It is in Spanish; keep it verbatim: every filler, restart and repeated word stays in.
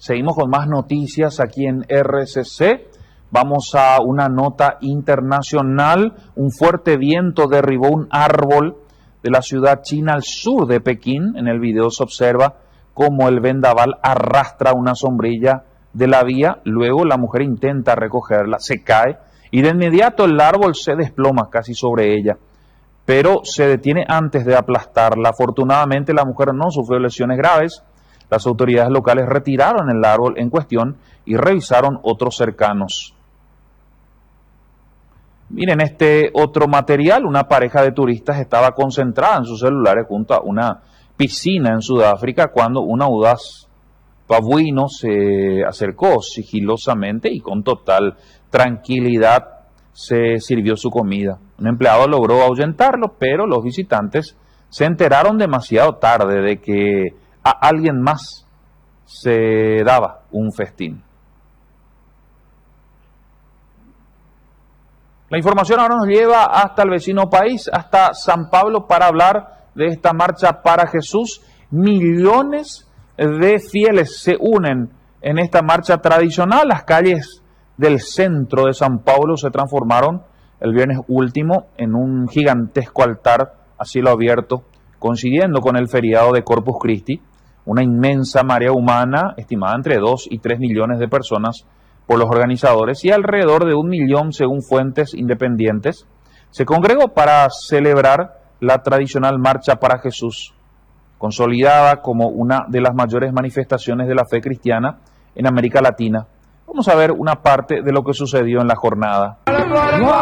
Seguimos con más noticias aquí en R C C. Vamos a una nota internacional. Un fuerte viento derribó un árbol de la ciudad china al sur de Pekín. En el video se observa cómo el vendaval arrastra una sombrilla de la vía. Luego la mujer intenta recogerla, se cae y de inmediato el árbol se desploma casi sobre ella, pero se detiene antes de aplastarla. Afortunadamente la mujer no sufrió lesiones graves. Las autoridades locales retiraron el árbol en cuestión y revisaron otros cercanos. Miren este otro material. Una pareja de turistas estaba concentrada en sus celulares junto a una piscina en Sudáfrica cuando un audaz babuino se acercó sigilosamente y con total tranquilidad se sirvió su comida. Un empleado logró ahuyentarlo, pero los visitantes se enteraron demasiado tarde de que a alguien más se daba un festín. La información ahora nos lleva hasta el vecino país, hasta San Pablo, para hablar de esta marcha para Jesús. Millones de fieles se unen en esta marcha tradicional. Las calles del centro de San Pablo se transformaron el viernes último en un gigantesco altar a cielo abierto, coincidiendo con el feriado de Corpus Christi. Una inmensa marea humana, estimada entre dos y tres millones de personas por los organizadores y alrededor de un millón según fuentes independientes, se congregó para celebrar la tradicional Marcha para Jesús, consolidada como una de las mayores manifestaciones de la fe cristiana en América Latina. Vamos a ver una parte de lo que sucedió en la jornada.